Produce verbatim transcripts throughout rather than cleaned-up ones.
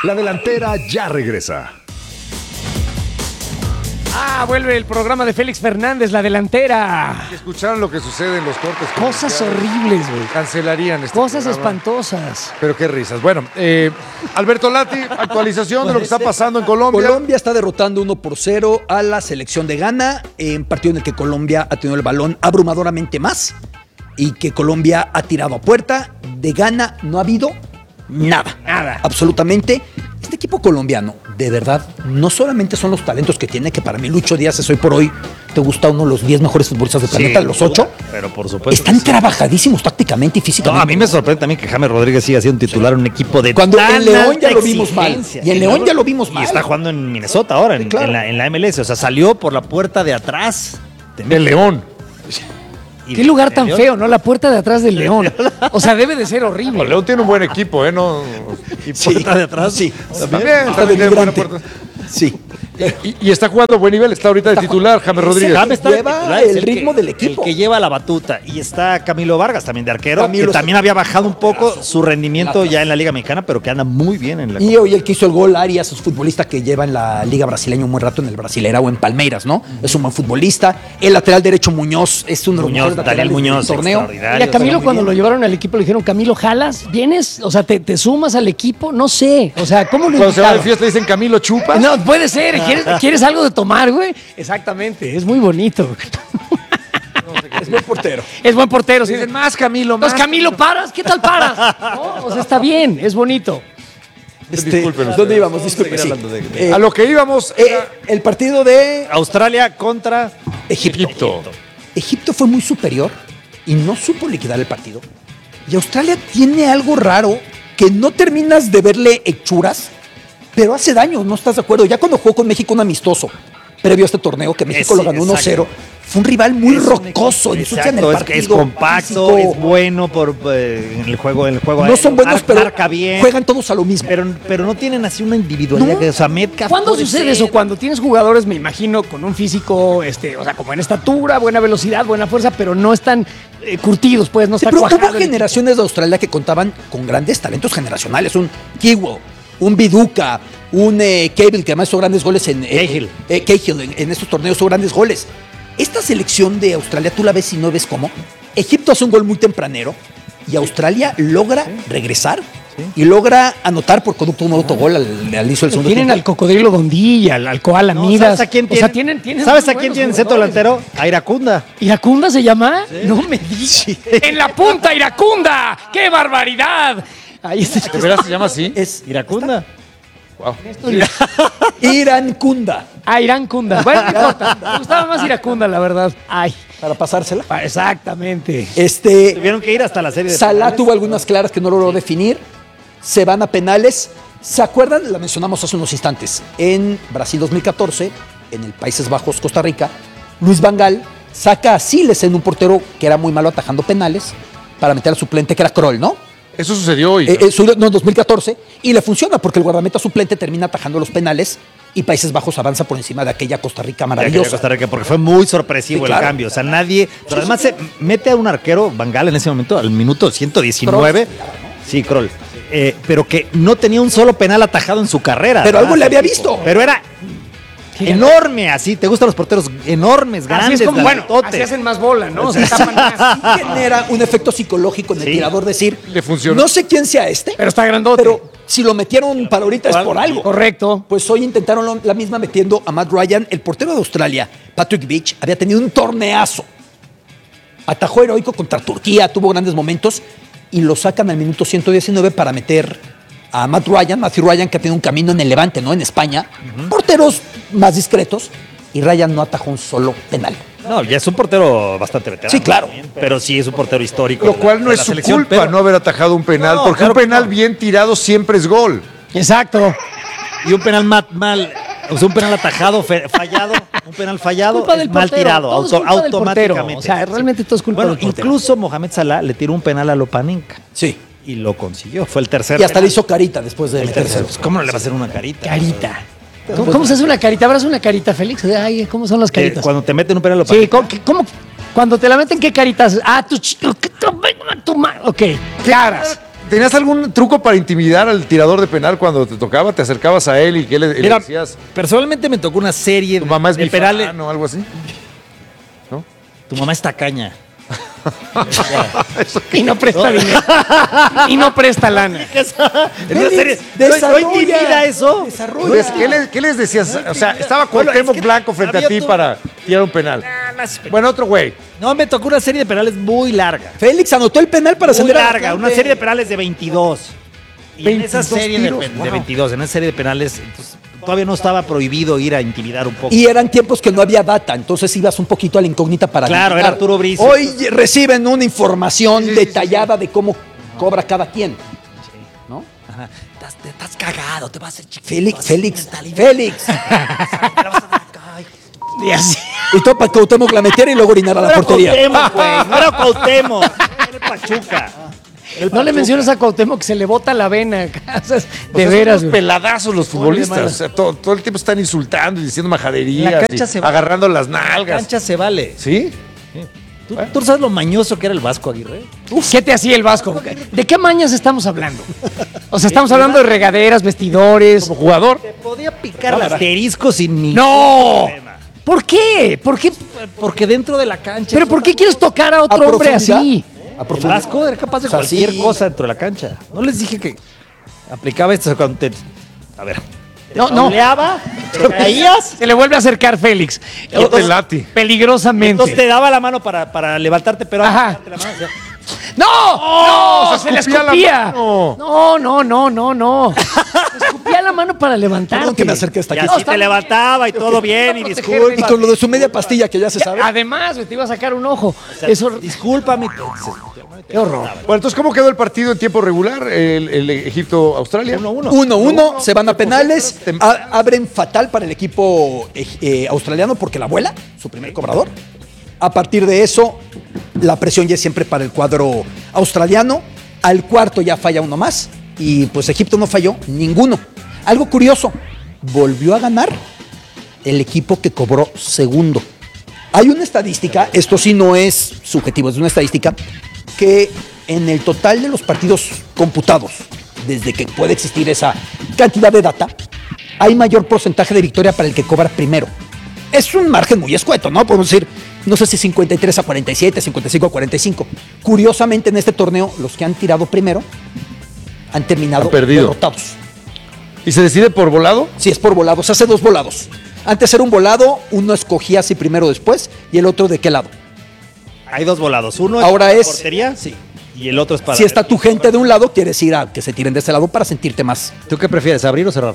La delantera ya regresa. Ah, vuelve el programa de Félix Fernández, La Delantera. Escucharon lo que sucede en los cortes. Cosas horribles, güey. Cancelarían este Cosas programa. espantosas. Pero qué risas. Bueno, eh, Alberto Lati, actualización de lo que está pasando en Colombia. Colombia está derrotando uno por cero a la selección de Ghana en partido en el que Colombia ha tenido el balón abrumadoramente más y que Colombia ha tirado a puerta. De Ghana no ha habido nada. Nada. Absolutamente. Este equipo colombiano, de verdad, no solamente son los talentos que tiene, que para mí Lucho Díaz es hoy por hoy, te gusta uno de los diez mejores futbolistas del planeta, los ocho. Pero por supuesto. Están que sí. trabajadísimos tácticamente y físicamente. No, a mí me sorprende también que James Rodríguez siga siendo titular en un equipo de Cuando tan en León alta ya lo vimos mal. exigencia. Y en León ya lo vimos Y mal. está jugando en Minnesota ahora, en, Sí, claro. en la, en la M L S. O sea, salió por la puerta de atrás. El León. Y Qué lugar de tan León. feo, ¿no? La puerta de atrás del León. O sea, debe de ser horrible. El León tiene un buen equipo, ¿eh? No, Y puerta de atrás. Sí. también, Está también tiene buena denigrante. puerta. Sí. Y, y está jugando a buen nivel, está ahorita de titular, James Rodríguez. James está de Lleva titular, el es que- ritmo del equipo. El que lleva la batuta. Y está Camilo Vargas también de arquero, Camilo que está- también había bajado un poco su rendimiento ya en la Liga Mexicana, pero que anda muy bien en la Y hoy el que hizo el gol, Arias, es futbolista que lleva en la Liga Brasileña un buen rato en el Brasileirao o en Palmeiras, ¿no? Es un buen futbolista. El lateral derecho Muñoz es uno de los Muñoz, mejores Daniel laterales Muñoz, del torneo. extraordinario. Y a Camilo muy cuando bien. lo llevaron al equipo le dijeron, Camilo, ¿jalas? ¿Vienes? O sea, ¿te, te sumas al equipo? No sé. O sea, ¿cómo lo Cuando se va de invitaron? fiesta dicen Camilo Chupa. No, puede ser. ¿Quieres, ¿Quieres algo de tomar, güey? Exactamente. Es muy bonito. Es buen portero. Es buen portero. Sí. Dicen más Camilo, más. Entonces, Camilo, ¿paras? ¿Qué tal paras? No, o sea, está bien. Es bonito. Este, Discúlpenos. ¿Dónde íbamos? Disculpe. sí. Eh, A lo que íbamos eh, era el partido de Australia contra Egipto. Egipto. Egipto fue muy superior y no supo liquidar el partido. Y Australia tiene algo raro que no terminas de verle hechuras, pero hace daño, ¿no estás de acuerdo? Ya cuando jugó con México un amistoso, previo a este torneo, que México Es- lo ganó uno cero, exacto. fue un rival muy Es un rocoso, equipo- ensucian el exacto, es- partido. Es, compacto, físico. es bueno por, eh, en el juego, en el juego No aéreo, son buenos, mar- pero marca bien, juegan todos a lo mismo. pero, pero no tienen así una individualidad. No. que, o sea, Metcalf ¿Cuándo puede sucede ser- eso? Cuando tienes jugadores, me imagino, con un físico, este, o sea, como en estatura, buena velocidad, buena fuerza, pero no están eh, curtidos, pues, no Sí, está pero cuajado hubo el generaciones de Australia que contaban con grandes talentos generacionales. Un Kiwo, un Viduka, un eh, Cahill, que además hizo grandes goles en... eh, Cahill. eh, Cahill, en, en estos torneos hizo grandes goles. Esta selección de Australia, tú la ves y no ves cómo. Egipto hace un gol muy tempranero y Australia logra regresar y logra anotar por conducto un autogol al, al inicio del segundo Tienen al tiempo. cocodrilo Gondilla, al, al koala No, Midas. ¿Sabes a quién O tiene? sea, tienen, tienen ¿Sabes muy a quién buenos tiene centro jugadores. delantero? A Iracunda. ¿Iracunda se llama? No me digas. ¡En la punta, Iracunda! ¡Qué barbaridad! Ahí está. ¿De veras se llama así? Es Iracunda. Irán Kunda, Ah, Irán Kunda. Bueno, no importa. Me gustaba más Iracunda, la verdad. Ay, para pasársela. pa- exactamente. Este, Tuvieron que ir hasta la serie de Salah penales. tuvo algunas claras que no logró definir. Se van a penales. ¿Se acuerdan? La mencionamos hace unos instantes. En Brasil dos mil catorce, en el Países Bajos, Costa Rica, Luis Van Gaal saca a Siles en un portero que era muy malo atajando penales para meter al suplente que era Kroll, ¿no? Eso sucedió hoy. Eh, eh, su- no, en dos mil catorce. Y le funciona porque el guardameta suplente termina atajando los penales y Países Bajos avanza por encima de aquella Costa Rica Ya quería maravillosa. Costa Rica, porque fue muy sorpresivo Sí, claro. el cambio. O sea, nadie. Pero además se mete a un arquero, Van Gaal, en ese momento, al minuto ciento diecinueve. Sí, Kroll. Eh, pero que no tenía un solo penal atajado en su carrera. Pero ¿verdad? algo le había Tipo. visto. Pero era enorme, así. ¿Te gustan los porteros enormes, Así grandes, es como, bueno, grandotes? así hacen más bola, ¿no? Se tapan más. Genera un efecto psicológico en el Sí. tirador decir, Le funcionó. no sé quién sea este, Pero está grandote. pero si lo metieron para ahorita es por algo. Correcto. Pues hoy intentaron lo- la misma metiendo a Matt Ryan. El portero de Australia, Patrick Beach, había tenido un torneazo. Atajó heroico contra Turquía, tuvo grandes momentos y lo sacan al minuto ciento diecinueve para meter a Matt Ryan, Matthew Ryan, que ha tenido un camino en el Levante, ¿no? En España. Porteros más discretos y Ryan no atajó un solo penal. No, ya es un portero bastante veterano. Sí, claro. también, pero sí es un portero histórico. Lo de la- cual no de es la su selección, culpa pero- no haber atajado un penal, No, porque claro un que penal no. bien tirado siempre es gol. Exacto. Y un penal mal, mal o sea, un penal atajado, fe- fallado, un penal fallado, Culpa es del mal portero, tirado, todo es auto- culpa del automáticamente. portero. O sea, realmente todo es culpa Bueno, del portero. incluso Mohamed Salah le tiró un penal a Lopanenka Sí. y lo consiguió. Fue el tercer Y hasta penal. le hizo carita después de el meterse. tercero. Pues, ¿cómo no le va a hacer una carita? Carita. ¿Cómo, cómo se hace una carita? ¿Habrás una carita, Félix? Ay, ¿cómo son las Eh, caritas? cuando te meten un penal a Sí, Lopanenka. ¿cómo, qué- cómo- cuando te la meten, ¿qué caritas? Ah, tu... ch- tu, tu, tu ma- ok, claras. ¿Tenías algún truco para intimidar al tirador de penal cuando te tocaba? ¿Te acercabas a él y qué le, le Mira, decías? personalmente me tocó una serie ¿Tu mamá es de mi penales. fan o algo así? ¿No? Tu mamá es tacaña. Y no presta dinero. Y no presta lana. En una serie- ¿No, no intimida eso? Entonces, ¿qué, le- qué les decías? O sea, estaba Bueno, Cuauhtémoc es que Blanco frente a había ti todo- para tirar un penal. No, Bueno, otro güey. No, me tocó una serie de penales muy larga. Félix anotó el penal para Muy ascender a la larga, Atlante. una serie de penales de veintidós. Y en esa veintidós serie de, tiros, pen- de wow. veintidós, en esa serie de penales, entonces, todavía no estaba prohibido ir a intimidar un poco. Y eran tiempos que no había data, entonces ibas un poquito a la incógnita para Claro, adivinar. era Arturo Bricio. Hoy reciben una información detallada de cómo cobra cada quien. ¿No? Ajá. Estás, te- estás cagado, te vas a hacer chiquito. Félix, así, Félix, mentalidad. Félix. Te la vas a dar acá, ay. Y así. Y todo para que Cuauhtémoc la metiera y luego orinar a No la era portería. Cuauhtémoc, güey. No era Cuauhtémoc. Era el Pachuca. El No le Pachuca. menciones a Cuauhtémoc que se le bota la vena. O sea, de Pues veras, son unos güey. peladazos los futbolistas. malas. O sea, todo, todo el tiempo están insultando y diciendo majaderías. En la cancha y se vale. agarrando las En la nalgas. cancha se vale. ¿Sí? ¿Tú, tú sabes lo mañoso que era el Vasco Aguirre? ¿Qué te hacía el Vasco? ¿De qué mañas estamos hablando? O sea, estamos hablando de regaderas, vestidores. Como jugador. Te podía picar el asterisco sin ni. ¡No! problema. ¿Por qué? ¿Por qué? Porque dentro de la cancha. ¿Pero por qué quieres tocar a otro ¿A hombre profundidad? así? A El profundidad. Vasco era capaz de O sea, cualquier sí. cosa dentro de la cancha. No les dije que aplicaba esto cuando te. A ver. No, no. Fauleaba, te caías. Se le vuelve a acercar Félix. Qué lati. Peligrosamente. Entonces te daba la mano para, para levantarte, pero Ajá. antes de darte la mano, o sea, ¡No! ¡No! se ¡Se le escupía la escupía! mano. No, no, no, no, no. Se escupía la mano para levantarte. Perdón que me acerqué hasta y aquí. así está te bien. levantaba y todo bien, y proteger, Y disculpa. con lo de su media pastilla que ya se sabe. Además, güey, te iba a sacar un ojo. Eso, Discúlpame. qué horror. Bueno, entonces, ¿cómo quedó el partido en tiempo regular? El, el Egipto-Australia. Uno, uno. uno uno, se van a penales, a- abren fatal para el equipo eh, eh, australiano porque la vuela, su primer cobrador. A partir de eso, la presión ya es siempre para el cuadro australiano. Al cuarto ya falla uno más y pues Egipto no falló ninguno. Algo curioso, volvió a ganar el equipo que cobró segundo. Hay una estadística, esto sí no es subjetivo, es una estadística, que en el total de los partidos computados, desde que puede existir esa cantidad de data, hay mayor porcentaje de victoria para el que cobra primero. Es un margen muy escueto, ¿no? Podemos decir, no sé si cincuenta y tres a cuarenta y siete, cincuenta y cinco a cuarenta y cinco. Curiosamente, en este torneo, los que han tirado primero han terminado Han perdido. derrotados. ¿Y se decide por volado? Si es por volados, hace dos volados. Antes era un volado, uno escogía si primero o después, y el otro de qué lado. Hay dos volados. Uno Ahora para es- la portería, sí. Y el otro es para. Si está tu gente de un lado, quieres ir a que se tiren de ese lado para sentirte más. ¿Tú qué prefieres, abrir o cerrar?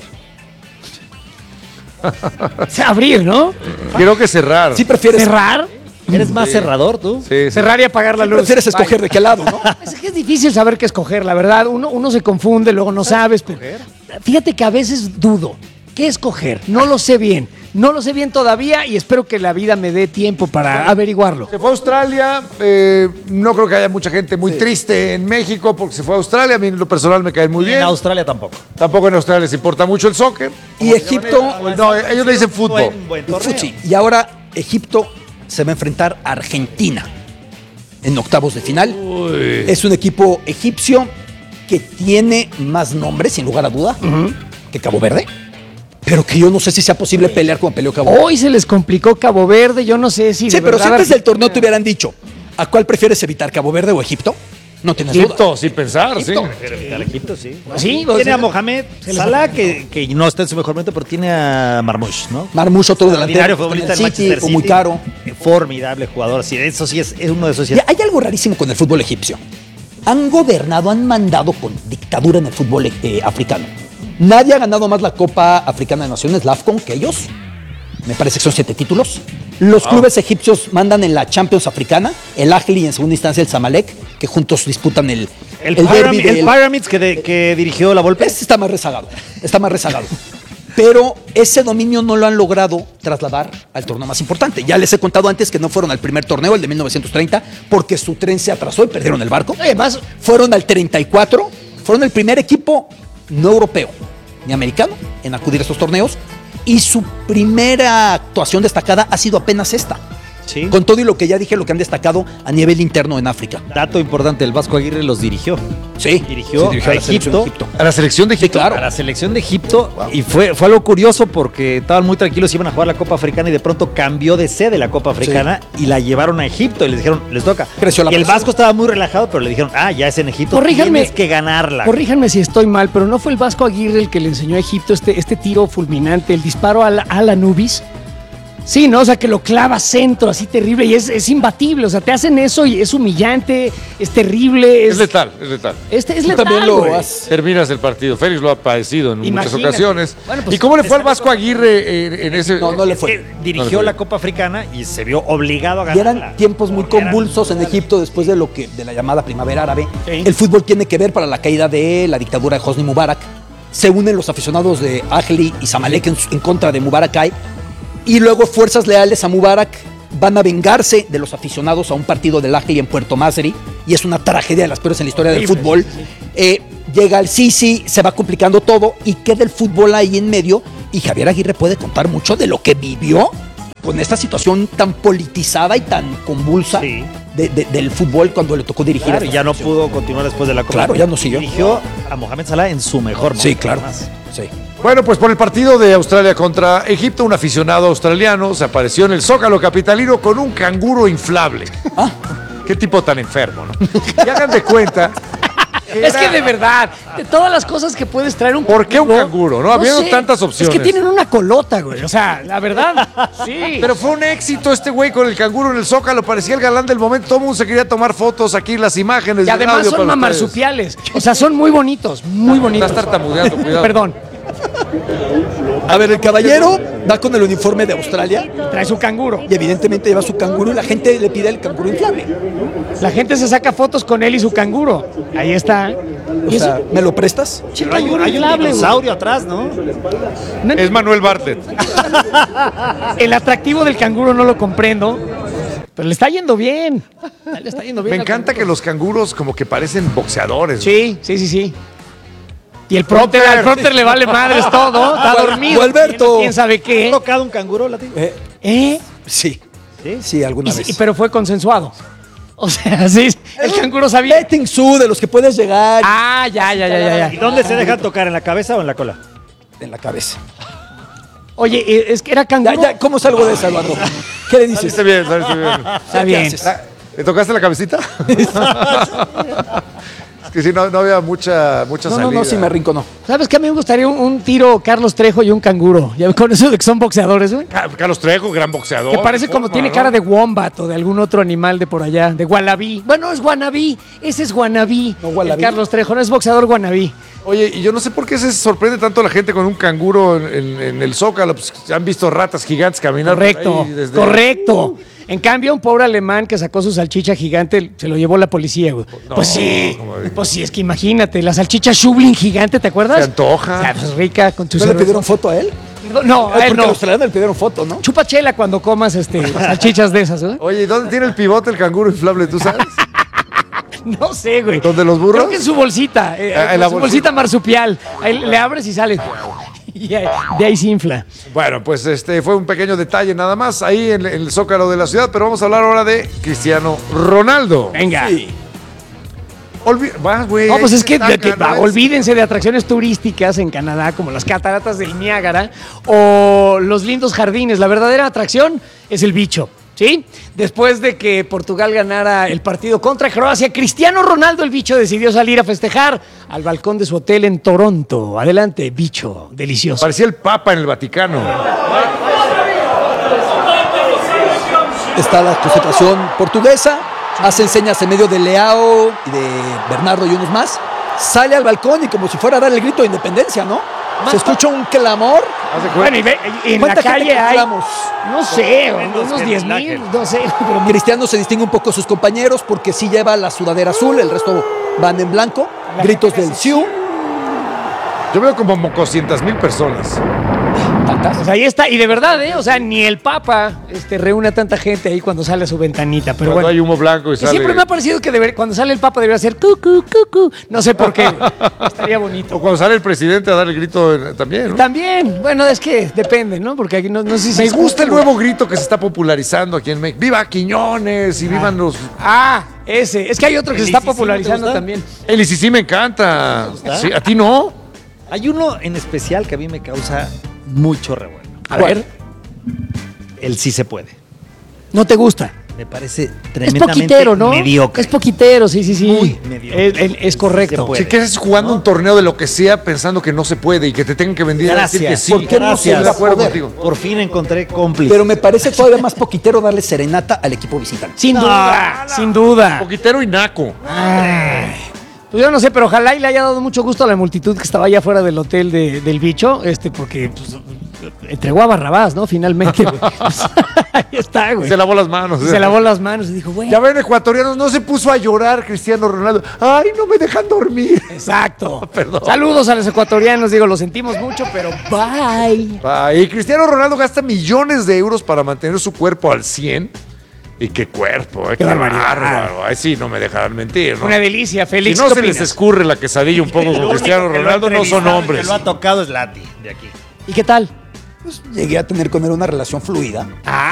O sea, abrir, ¿no? Creo que cerrar. Si prefieres, Cerrar. ¿Eres más cerrador tú? Sí, sí. Cerrar y apagar la si luz. prefieres escoger de qué lado, ¿no? Es que es difícil saber qué escoger, la verdad. Uno, uno se confunde, luego no sabes. Pero fíjate que a veces dudo. ¿Qué escoger? No lo sé bien. No lo sé bien todavía y espero que la vida me dé tiempo para averiguarlo. Se fue a Australia. eh, no creo que haya mucha gente muy triste en México porque se fue a Australia. A mí en lo personal me cae muy bien. En Australia tampoco. Tampoco en Australia les importa mucho el soccer. Y Egipto, No, ellos le dicen fútbol. Buen, buen torneo. futsi. Y ahora Egipto se va a enfrentar a Argentina en octavos de final. Es un equipo egipcio que tiene más nombres, sin lugar a duda, que Cabo Verde. Pero que yo no sé si sea posible pelear como peleó Cabo Verde. Hoy se les complicó Cabo Verde, yo no sé si. Sí, de pero si verdad antes del Argentina- torneo te hubieran dicho, ¿a cuál prefieres evitar, Cabo Verde o Egipto? No tienes duda. Egipto, sin pensar, sí. Al Egipto, sí. Sí, o Tiene sea, a Mohamed Salah, que, que no está en su mejor momento, pero tiene a Marmoush, ¿no? Marmoush, otro Extraordinario delantero, futbolista en del el City, Manchester o City. muy caro. Formidable jugador. Sí, eso sí es, es uno de esos. sí Y es- hay algo rarísimo con el fútbol egipcio. Han gobernado, han mandado con dictadura en el fútbol eh, africano. Nadie ha ganado más la Copa Africana de Naciones, la AFCON, que ellos. Me parece que son siete títulos. Los clubes egipcios mandan en la Champions Africana, el Ahly y en segunda instancia el Zamalek, que juntos disputan el, El, el Pyram- derbi el del- Pyramids que, de- que dirigió la Volpe. Este está más rezagado, está más rezagado. Pero ese dominio no lo han logrado trasladar al torneo más importante. Ya les he contado antes que no fueron al primer torneo, el de mil novecientos treinta, porque su tren se atrasó y perdieron el barco. Además, fueron al treinta y cuatro, fueron el primer equipo no europeo ni americano en acudir a estos torneos y su primera actuación destacada ha sido apenas esta. Sí. Con todo y lo que ya dije, lo que han destacado a nivel interno en África. Dato importante, el Vasco Aguirre los dirigió. Sí. Dirigió, Sí, dirigió a la selección de Egipto. A la selección de Sí, Egipto. claro. A la selección de Egipto. Y fue, fue algo curioso porque estaban muy tranquilos, iban a jugar la Copa Africana y de pronto cambió de sede la Copa Africana y la llevaron a Egipto y les dijeron, les toca. Creció la y el presión. Vasco estaba muy relajado, pero le dijeron, ah, ya es en Egipto, Corríjanme. tienes que ganarla. Corríjanme si estoy mal, pero ¿no fue el Vasco Aguirre el que le enseñó a Egipto este, este tiro fulminante, el disparo al, al Anubis? Sí, ¿no? O sea, que lo clava centro, así terrible, y es, es imbatible. O sea, te hacen eso y es humillante, es terrible. Es, Es letal, es letal. Este es Tú letal, también lo güey. has- Terminas el partido. Félix lo ha padecido en muchas Imagínate. ocasiones. Bueno, pues, ¿Y cómo le fue al Vasco Aguirre en, en ese? No, no le Es fue. que dirigió No le fue. la Copa Africana y se vio obligado a Y ganarla. eran tiempos muy Porque eran- convulsos en Egipto después de lo que de la llamada primavera árabe. Sí. El fútbol tiene que ver para la caída de la dictadura de Hosni Mubarak. Se unen los aficionados de Ahly y Zamalek en, en contra de Mubarakai. Y luego fuerzas leales a Mubarak van a vengarse de los aficionados a un partido del Ahly en Puerto Masri. Y es una tragedia de las peores en la historia del Horrible, fútbol. Eh, llega el Sisi, se va complicando todo y queda el fútbol ahí en medio. Y Javier Aguirre puede contar mucho de lo que vivió con esta situación tan politizada y tan convulsa Sí. de- de- del fútbol cuando le tocó dirigir. Claro, esta y ya no selección. pudo continuar después de la Copa. Claro, ya no siguió. Dirigió a Mohamed Salah en su mejor momento. Sí, claro. además. Sí. Bueno, pues por el partido de Australia contra Egipto, un aficionado australiano se apareció en el Zócalo capitalino con un canguro inflable. Ah. Qué tipo tan enfermo, ¿no? Y hagan de cuenta. Es que de verdad, de todas las cosas que puedes traer un ¿Por qué un canguro, no? Habiendo tantas opciones. Es que tienen una colota, güey. O sea, la verdad, sí. Pero fue un éxito este güey con el canguro en el Zócalo, parecía el galán del momento, todo el mundo se quería tomar fotos, aquí las imágenes. Y el además audio son para ustedes. marsupiales. O sea, son muy bonitos, muy bonitos. Estás tartamudeando, cuidado. Perdón, A ver, el caballero va con el uniforme de Australia trae su canguro. y evidentemente lleva su canguro y la gente le pide el canguro inflable. La gente se saca fotos con él y su canguro. Ahí está. O Y es sea, ¿me lo prestas? un Pero hay, un- canguro hay un inflable, güey. dinosaurio atrás, ¿no? No, Es Manuel Bartlett. el atractivo del canguro no lo comprendo, pero le está yendo bien. Le está yendo bien Me al encanta canguro. que los canguros como que parecen boxeadores. ¿no? Sí, sí, sí, sí. Y el pronter, al pronter le vale madres todo, está Gual- dormido. Gualberto. ¿Quién sabe ¿Has qué? tocado un canguro, Lati? Eh, ¿Eh? sí. Sí. Sí, alguna Y- vez. y- pero fue consensuado. O sea, sí, el canguro sabía. Petting zoo de los que puedes llegar Ah, ya, ya, ya, ya, ¿Y ya. dónde se dejan tocar? ¿En la cabeza o en la cola? en la cabeza. Oye, eh, es que era Ya, canguro. ya, ¿cómo salgo de esa, Eduardo? ¿Qué le dices? Saliste bien, saliste bien. Está bien. haces? ¿Le tocaste la cabecita? Es que sí, no, no había mucha, mucha No, no, salida. no, sí me arrinconó. ¿Sabes qué? A mí me gustaría un, un tiro Carlos Trejo y un canguro. Ya con eso de que son boxeadores, güey. Ca- Carlos Trejo, gran boxeador. Que parece como Forma, tiene ¿no? cara de wombat o de algún otro animal de por allá, de guanabí. Bueno, es guanabí, ese es guanabí. No, guanabí. El Carlos Trejo, no es boxeador guanabí. Oye, y yo no sé por qué se sorprende tanto la gente con un canguro en, en- en el Zócalo. Pues, han visto ratas gigantes caminar por Correcto, ahí desde- correcto. En cambio, un pobre alemán que sacó su salchicha gigante, se lo llevó la policía, güey. pues sí, ¿cómo de- pues sí, es que imagínate, la salchicha Schublin gigante, ¿te acuerdas? Se antoja. O sea, pues rica con tu ¿No le cerveza. pidieron foto a él? No, Ay, a él porque no. a los australianos le pidieron foto, ¿no? Chupa chela cuando comas este, salchichas de esas, ¿eh? Oye, ¿y dónde tiene el pivote el canguro inflable? ¿Tú sabes? No sé, güey. ¿Dónde los burros? Creo que en su bolsita, eh, Ah, en la su bolsita. bolsita marsupial. Ahí le abres y sale. Y ahí- de ahí se infla. Bueno, pues este fue un pequeño detalle nada más ahí en, en el Zócalo de la ciudad, pero vamos a hablar ahora de Cristiano Ronaldo. Venga. Sí. Olvi- vas, güey, No, pues ahí es que, destaca, de que- ¿no? va, Es- olvídense de atracciones turísticas en Canadá, como las cataratas del Niágara o los lindos jardines. La verdadera atracción es el bicho, ¿sí? Después de que Portugal ganara el partido contra Croacia, Cristiano Ronaldo, el bicho, decidió salir a festejar al balcón de su hotel en Toronto. Adelante, bicho, delicioso. Parecía el Papa en el Vaticano. Está la concentración portuguesa, hace señas en medio de Leao y de Bernardo y unos más. Sale al balcón y como si fuera a dar el grito de independencia, ¿no? Se escucha un clamor. Haz de cuenta. Bueno, y ve- y en la ¿Cuánta gente calle hay, calculamos? no sé, Menos unos que diez el mil, Ángel. no sé, pero Cristiano se distingue un poco de sus compañeros porque sí lleva la sudadera azul, el resto van en blanco. Gritos del Siu. Yo veo como mocoscientas mil personas. ¿Tantas? Pues ahí está, y de verdad, ¿eh? O sea, ni el Papa este, reúne a tanta gente ahí cuando sale a su ventanita. Pero Cuando bueno. hay humo blanco y Y sale... siempre me ha parecido que deber- cuando sale el Papa debería ser cucu, cucu. No sé por qué. Estaría bonito. O cuando sale el presidente a dar el grito eh, también, ¿no? También, bueno, es que depende, ¿no? Porque aquí no, no sé si Me es gusta el justo. nuevo grito que se está popularizando aquí en México. ¡Viva Quiñones! Y vivan los... Ah, ese. Es que hay otro que ¿El se está Isisí no te popularizando gusta? también. El Isisí me encanta. Sí, ¿a ti no? Hay uno en especial que a mí me causa mucho revuelo. A ver, El sí se puede. ¿no te gusta? Me parece Es tremendamente poquitero, ¿no? mediocre. Es poquitero, sí, sí, sí. Muy mediocre. Es, es- es correcto. Se puede. Si quieres jugando un torneo de lo que sea pensando que no se puede y que te tengan que venir a decir que Gracias. sí. ¿Por qué no se Estoy de va a acuerdo poder? contigo. Por fin encontré cómplices. Pero me parece todavía más poquitero darle serenata al equipo visitante. Sin duda, sin duda. Poquitero y naco. Pues yo no sé, pero ojalá y le haya dado mucho gusto a la multitud que estaba allá afuera del hotel de- del bicho, este, porque pues, entregó a Barrabás, ¿no? Finalmente, güey. Ahí está, güey. Se lavó las manos. Se lavó las manos y dijo, güey. Ya ven, ecuatorianos, no se puso a llorar Cristiano Ronaldo. Ay, no me dejan dormir. Exacto. Perdón. Saludos a los ecuatorianos, digo, lo sentimos mucho, pero bye. Ay, Cristiano Ronaldo gasta millones de euros para mantener su cuerpo al cien. Y qué cuerpo, eh, qué, barbaridad. bárbaro. Ay, sí, no me dejarán mentir, ¿no? Una delicia, Si Félix. no ¿qué se les opinas? escurre la quesadilla un poco con Cristiano Ronaldo, no son hombres. Que lo ha tocado es Lati, de aquí. ¿Y qué tal? Pues llegué a tener con él una relación fluida. Ah,